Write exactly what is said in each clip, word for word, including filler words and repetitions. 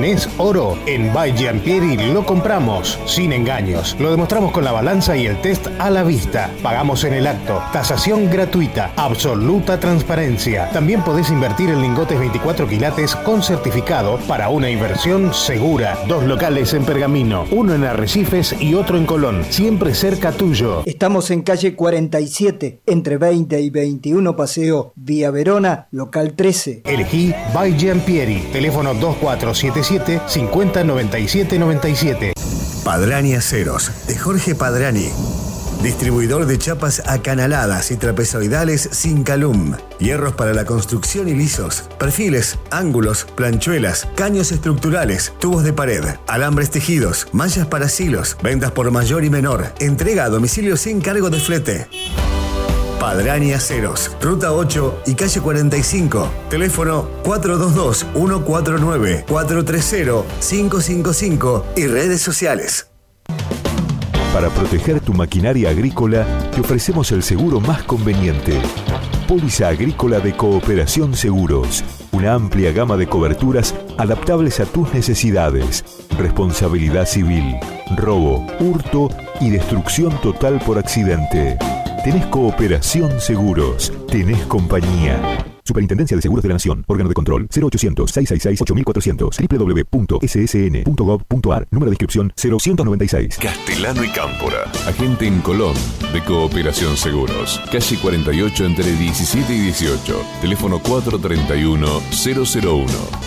¿Tenés oro? En By Giampieri lo compramos, sin engaños. Lo demostramos con la balanza y el test a la vista. Pagamos en el acto. Tasación gratuita. Absoluta transparencia. También podés invertir en lingotes veinticuatro quilates con certificado para una inversión segura. Dos locales en Pergamino, uno en Arrecifes y otro en Colón, siempre cerca tuyo. Estamos en calle cuarenta y siete, entre veinte y veintiuno Paseo, Vía Verona, local trece. Elegí By Giampieri. Teléfono dos cuatro siete siete, cinco cero nueve siete nueve siete. Padrani Aceros, de Jorge Padrani. Distribuidor de chapas acanaladas y trapezoidales sin calum. Hierros para la construcción y lisos. Perfiles, ángulos, planchuelas, caños estructurales, tubos de pared, alambres tejidos, mallas para silos, ventas por mayor y menor. Entrega a domicilio sin cargo de flete. Padrani Aceros, Ruta ocho y calle cuarenta y cinco. Teléfono cuatro dos dos, uno cuatro nueve, cuatro tres cero, cinco cinco cinco y redes sociales. Para proteger tu maquinaria agrícola, te ofrecemos el seguro más conveniente. Póliza Agrícola de Cooperación Seguros. Una amplia gama de coberturas adaptables a tus necesidades. Responsabilidad civil, robo, hurto y destrucción total por accidente. Tenés Cooperación Seguros. Tenés compañía. Superintendencia de Seguros de la Nación. Órgano de control cero ochocientos, seiscientos sesenta y seis, ocho mil cuatrocientos. doble u doble u doble u punto ese ese ene punto gov punto ar. Número de inscripción cero ciento noventa y seis. Castellano y Cámpora. Agente en Colón de Cooperación Seguros. Calle cuarenta y ocho entre diecisiete y dieciocho. Teléfono cuatro tres uno, cero cero uno.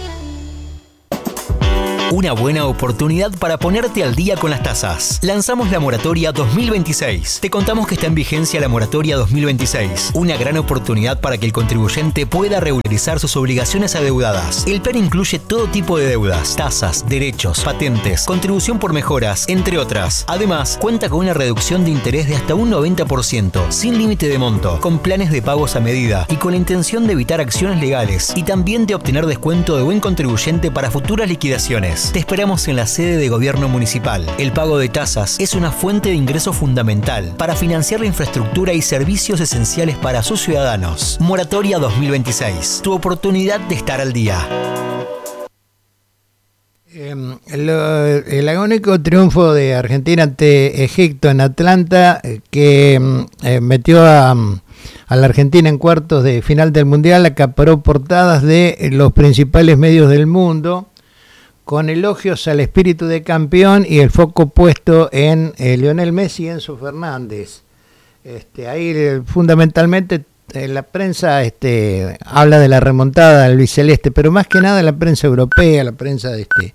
Una buena oportunidad para ponerte al día con las tasas. Lanzamos la moratoria dos mil veintiséis. Te contamos que está en vigencia la moratoria dos mil veintiséis. Una gran oportunidad para que el contribuyente pueda regularizar sus obligaciones adeudadas. El plan incluye todo tipo de deudas, tasas, derechos, patentes, contribución por mejoras, entre otras. Además, cuenta con una reducción de interés de hasta un noventa por ciento, sin límite de monto, con planes de pagos a medida y con la intención de evitar acciones legales y también de obtener descuento de buen contribuyente para futuras liquidaciones. Te esperamos en la sede de gobierno municipal. El pago de tasas es una fuente de ingreso fundamental para financiar la infraestructura y servicios esenciales para sus ciudadanos. Moratoria dos mil veintiséis. Tu oportunidad de estar al día. Eh, lo, el agónico triunfo de Argentina ante Egipto en Atlanta, eh, que eh, metió a, a la Argentina en cuartos de final del Mundial, acaparó portadas de los principales medios del mundo, con elogios al espíritu de campeón y el foco puesto en eh, Lionel Messi y Enzo Fernández. Este, ahí eh, fundamentalmente eh, la prensa este, habla de la remontada del albiceleste, pero más que nada la prensa europea, la prensa de este,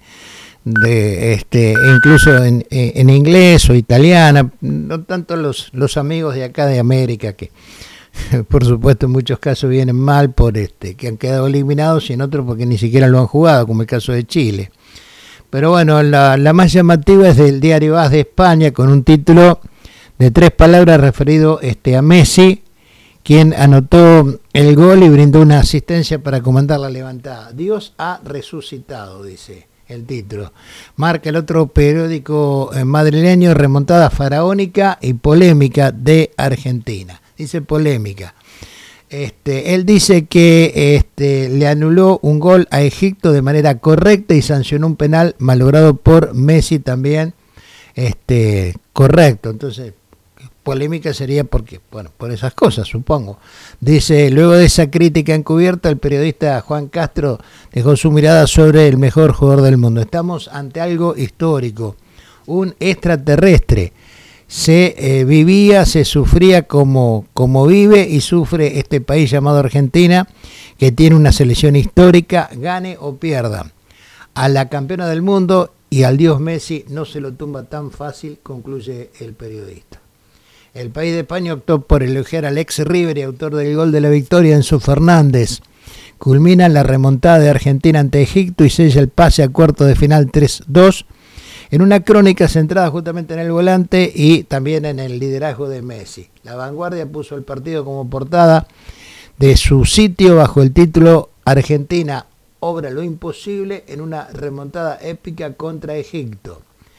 de este, incluso en, en inglés o italiana, no tanto los, los amigos de acá de América, que por supuesto en muchos casos vienen mal por este, que han quedado eliminados y en otros porque ni siquiera lo han jugado, como el caso de Chile. Pero bueno, la, la más llamativa es del diario A S de España, con un título de tres palabras referido este, a Messi, quien anotó el gol y brindó una asistencia para comandar la levantada. Dios ha resucitado, dice el título. Marca el otro periódico madrileño, remontada faraónica y polémica de Argentina. Dice polémica. Este, él dice que este, le anuló un gol a Egipto de manera correcta y sancionó un penal malogrado por Messi también este, correcto. Entonces, polémica sería porque, bueno, por esas cosas, supongo. Dice, luego de esa crítica encubierta, el periodista Juan Castro dejó su mirada sobre el mejor jugador del mundo. Estamos ante algo histórico, un extraterrestre. Se eh, vivía, se sufría como, como vive y sufre este país llamado Argentina, que tiene una selección histórica, gane o pierda. A la campeona del mundo y al dios Messi no se lo tumba tan fácil, concluye el periodista. El país de España optó por elogiar al ex River y autor del gol de la victoria, Enzo Fernández. Culmina la remontada de Argentina ante Egipto y sella el pase a cuarto de final tres dos. En una crónica centrada justamente en el volante y también en el liderazgo de Messi. La Vanguardia puso el partido como portada de su sitio bajo el título Argentina obra lo imposible en una remontada épica contra Egipto.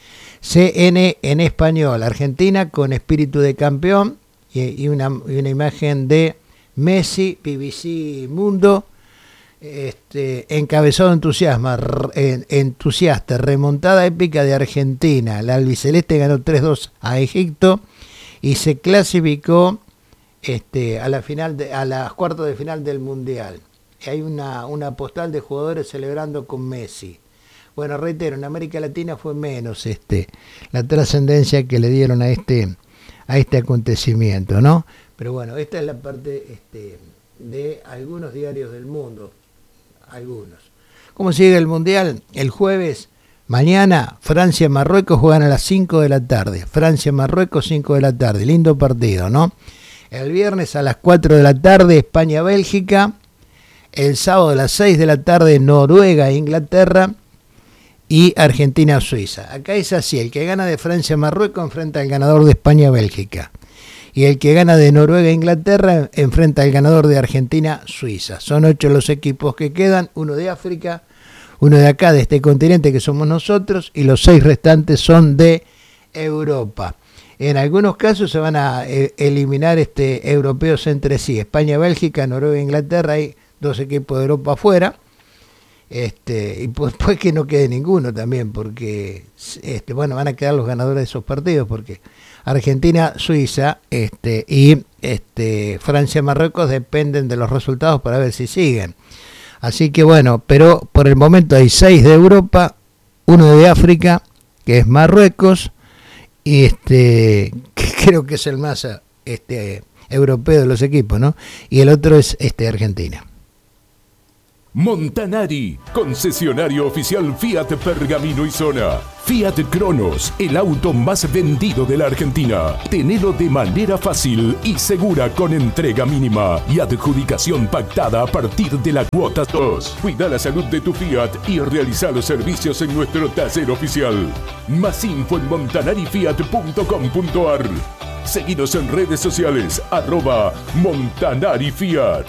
C N en español, Argentina con espíritu de campeón y una, y una imagen de Messi, B B C Mundo, Este, encabezado entusiasma, en, entusiasta, remontada épica de Argentina. La albiceleste ganó tres dos a Egipto y se clasificó este, a la final de, a las cuartos de final del Mundial. Hay una, una postal de jugadores celebrando con Messi. Bueno, reitero, en América Latina fue menos este, la trascendencia que le dieron a este, a este acontecimiento, ¿no? Pero bueno, esta es la parte este, de algunos diarios del mundo. Algunos. ¿Cómo sigue el Mundial? El jueves, mañana, Francia-Marruecos juegan a las cinco de la tarde. Francia-Marruecos, cinco de la tarde. Lindo partido, ¿no? El viernes a las cuatro de la tarde, España-Bélgica. El sábado a las seis de la tarde, Noruega-Inglaterra. Y Argentina-Suiza. Acá es así, el que gana de Francia-Marruecos enfrenta al ganador de España-Bélgica. Y el que gana de Noruega e Inglaterra enfrenta al ganador de Argentina-Suiza. Son ocho los equipos que quedan, uno de África, uno de acá, de este continente que somos nosotros, y los seis restantes son de Europa. En algunos casos se van a eh, eliminar este, europeos entre sí. España, Bélgica, Noruega e Inglaterra, hay dos equipos de Europa afuera. Este, y pues, pues que no quede ninguno también, porque este, bueno, van a quedar los ganadores de esos partidos, porque Argentina, Suiza este, y este, Francia, Marruecos dependen de los resultados para ver si siguen. Así que bueno, pero por el momento hay seis de Europa, uno de África, que es Marruecos, y este, que creo que es el más este, europeo de los equipos, ¿no? Y el otro es este, Argentina. Montanari, concesionario oficial Fiat Pergamino y Zona. Fiat Cronos, el auto más vendido de la Argentina. Tenelo de manera fácil y segura con entrega mínima y adjudicación pactada a partir de la cuota dos. Cuida la salud de tu Fiat y realiza los servicios en nuestro taller oficial. Más info en montanari fiat punto com punto a r. Seguinos en redes sociales, arroba Montanari Fiat.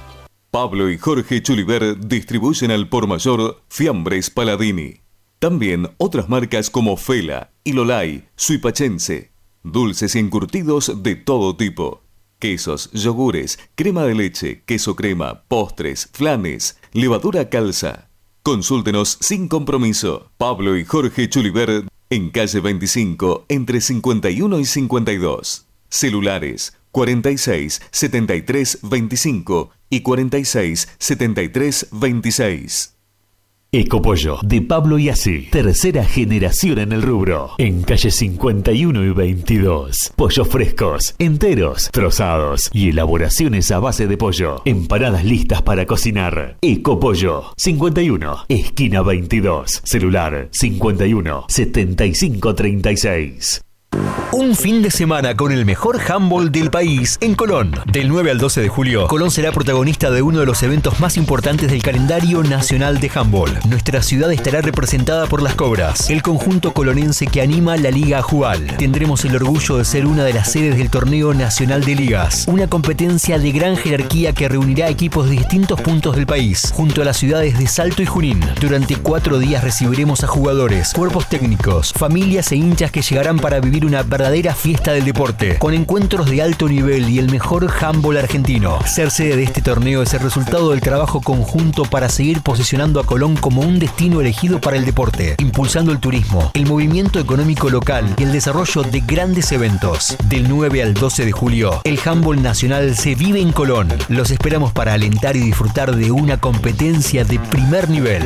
Pablo y Jorge Chuliver distribuyen al por mayor Fiambres Paladini. También otras marcas como Fela, Ilolai, Suipachense. Dulces y encurtidos de todo tipo. Quesos, yogures, crema de leche, queso crema, postres, flanes, levadura calza. Consúltenos sin compromiso. Pablo y Jorge Chuliver en calle veinticinco, entre cincuenta y uno y cincuenta y dos. Celulares cuarenta y seis, setenta y tres, veinticinco y cuarenta y seis, setenta y tres, veintiséis. Ecopollo, de Pablo Iasi, tercera generación en el rubro. En calle cincuenta y uno y veintidós. Pollos frescos, enteros, trozados y elaboraciones a base de pollo. Empanadas listas para cocinar. Ecopollo, cincuenta y uno, esquina veintidós. Celular cincuenta y uno, setenta y cinco, treinta y seis. Un fin de semana con el mejor handball del país en Colón. Del nueve al doce de julio, Colón será protagonista de uno de los eventos más importantes del calendario nacional de handball. Nuestra ciudad estará representada por las Cobras, el conjunto colonense que anima la Liga Ajubal. Tendremos el orgullo de ser una de las sedes del Torneo Nacional de Ligas, una competencia de gran jerarquía que reunirá equipos de distintos puntos del país, junto a las ciudades de Salto y Junín. Durante cuatro días recibiremos a jugadores, cuerpos técnicos, familias e hinchas que llegarán para vivir una verdadera fiesta del deporte, con encuentros de alto nivel y el mejor handball argentino. Ser sede de este torneo es el resultado del trabajo conjunto para seguir posicionando a Colón como un destino elegido para el deporte, impulsando el turismo, el movimiento económico local y el desarrollo de grandes eventos. Del nueve al doce de julio, el handball nacional se vive en Colón. Los esperamos para alentar y disfrutar de una competencia de primer nivel.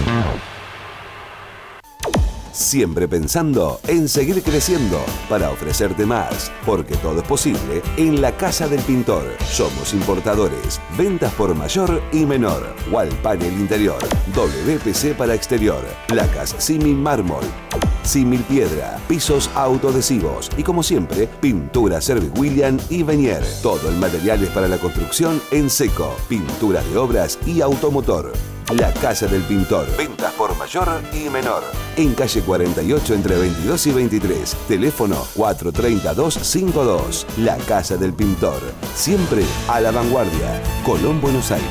Siempre pensando en seguir creciendo para ofrecerte más, porque todo es posible en la Casa del Pintor. Somos importadores, ventas por mayor y menor, wall panel interior, W P C para exterior, placas símil mármol, símil piedra, pisos autoadhesivos y como siempre, pintura Service William y Venier. Todo el material es para la construcción en seco, pintura de obras y automotor. La Casa del Pintor. Ventas por mayor y menor. En calle cuarenta y ocho entre veintidós y veintitrés. Teléfono cuatro tres cero, dos cinco dos. La Casa del Pintor. Siempre a la vanguardia. Colón, Buenos Aires.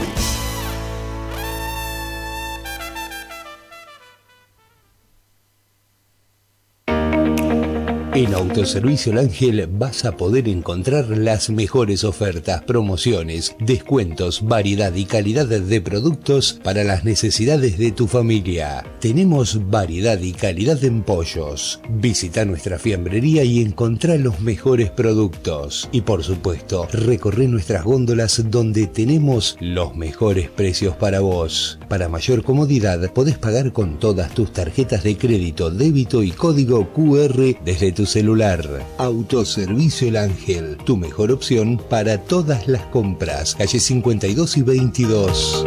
En Autoservicio El Ángel vas a poder encontrar las mejores ofertas, promociones, descuentos, variedad y calidad de productos para las necesidades de tu familia. Tenemos variedad y calidad en pollos. Visita nuestra fiambrería y encontrá los mejores productos. Y por supuesto, recorre nuestras góndolas donde tenemos los mejores precios para vos. Para mayor comodidad, podés pagar con todas tus tarjetas de crédito, débito y código cu erre desde tu celular. Autoservicio El Ángel, tu mejor opción para todas las compras. Calle cincuenta y dos y veintidós.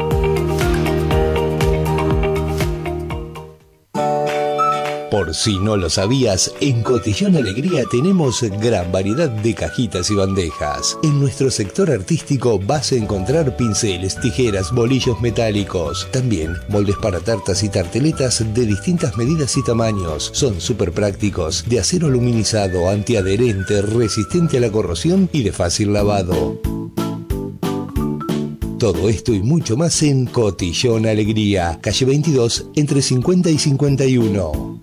Por si no lo sabías, en Cotillón Alegría tenemos gran variedad de cajitas y bandejas. En nuestro sector artístico vas a encontrar pinceles, tijeras, bolillos metálicos. También moldes para tartas y tarteletas de distintas medidas y tamaños. Son súper prácticos, de acero aluminizado, antiadherente, resistente a la corrosión y de fácil lavado. Todo esto y mucho más en Cotillón Alegría, calle veintidós, entre cincuenta y cincuenta y uno.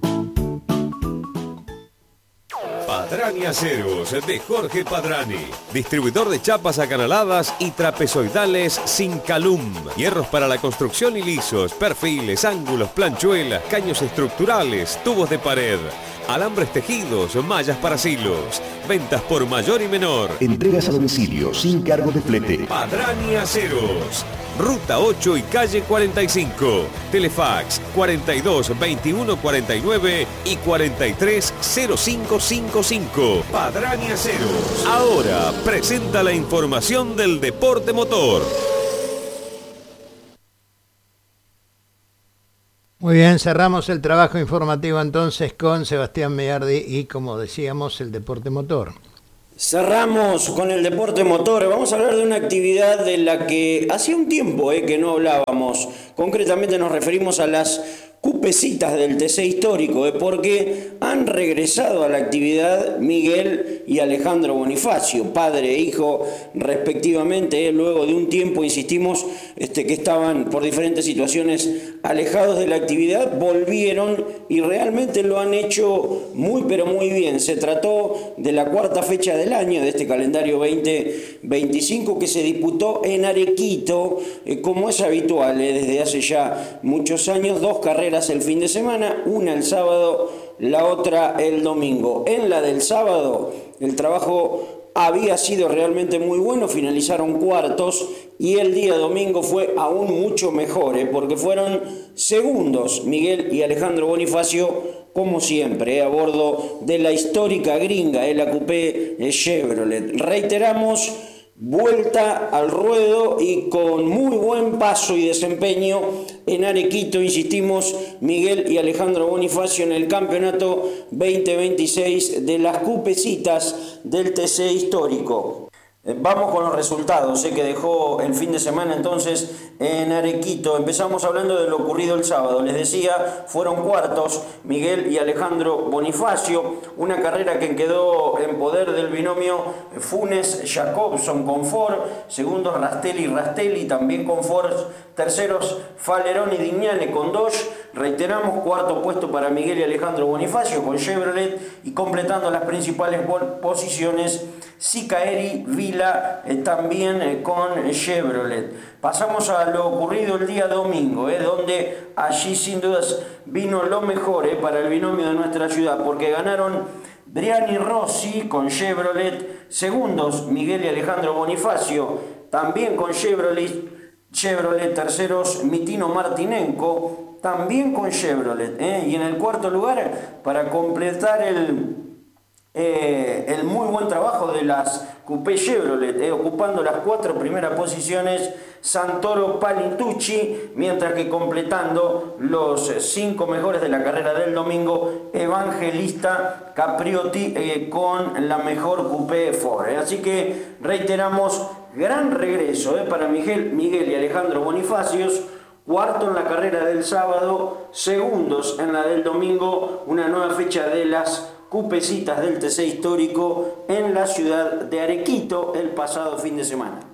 Padrani Aceros de Jorge Padrani, distribuidor de chapas acanaladas y trapezoidales sin calum, hierros para la construcción y lisos, perfiles, ángulos, planchuelas, caños estructurales, tubos de pared, alambres tejidos, mallas para silos, ventas por mayor y menor. Entregas a domicilio sin cargo de flete. Padrani Aceros, Ruta ocho y calle cuarenta y cinco. Telefax cuarenta y dos veintiuno cuarenta y nueve y cuarenta y tres cero cinco cincuenta y cinco. Padrani Aceros. Ahora presenta la información del deporte motor. Muy bien, cerramos el trabajo informativo entonces con Sebastián Meardi y, como decíamos, el deporte motor. Cerramos con el deporte motor. Vamos a hablar de una actividad de la que hacía un tiempo eh, que no hablábamos. Concretamente nos referimos a las cupecitas del T C histórico, eh, porque han regresado a la actividad Miguel y Alejandro Bonifacio, padre e hijo respectivamente, eh, luego de un tiempo, insistimos, este, que estaban por diferentes situaciones alejados de la actividad, volvieron y realmente lo han hecho muy pero muy bien. Se trató de la cuarta fecha del año de este calendario veinte veinticinco que se disputó en Arequito, eh, como es habitual eh, desde hace ya muchos años, dos carreras el fin de semana, una el sábado, la otra el domingo. En la del sábado el trabajo había sido realmente muy bueno, finalizaron cuartos, y el día domingo fue aún mucho mejor, ¿eh? porque fueron segundos Miguel y Alejandro Bonifacio, como siempre, ¿eh? a bordo de la histórica gringa, ¿eh? la Coupé Chevrolet. Reiteramos, vuelta al ruedo y con muy buen paso y desempeño en Arequito, insistimos, Miguel y Alejandro Bonifacio en el campeonato veinte veintiséis de las cupecitas del T C histórico. Vamos con los resultados eh, que dejó el fin de semana entonces en Arequito. Empezamos hablando de lo ocurrido el sábado. Les decía, fueron cuartos Miguel y Alejandro Bonifacio, una carrera que quedó en poder del binomio Funes-Jacobson con Ford, segundos Rastelli y Rastelli, también con Ford, terceros Falerón y Dignane con Dodge. Reiteramos, cuarto puesto para Miguel y Alejandro Bonifacio con Chevrolet, y completando las principales posiciones Sicaeri Vila, eh, también eh, con Chevrolet. Pasamos a lo ocurrido el día domingo, eh, donde allí sin dudas vino lo mejor eh, para el binomio de nuestra ciudad, porque ganaron Briani Rossi con Chevrolet, segundos Miguel y Alejandro Bonifacio, también con Chevrolet, Chevrolet terceros Mitino Martinenko, también con Chevrolet, eh, y en el cuarto lugar, para completar el Eh, el muy buen trabajo de las Coupé Chevrolet, eh, ocupando las cuatro primeras posiciones, Santoro Palitucci, mientras que completando los cinco mejores de la carrera del domingo, Evangelista Capriotti eh, con la mejor Coupé Ford. Eh. Así que reiteramos, gran regreso eh, para Miguel, Miguel y Alejandro Bonifacios. Cuarto en la carrera del sábado, segundos en la del domingo, una nueva fecha de las cupecitas del T C histórico en la ciudad de Arequito el pasado fin de semana.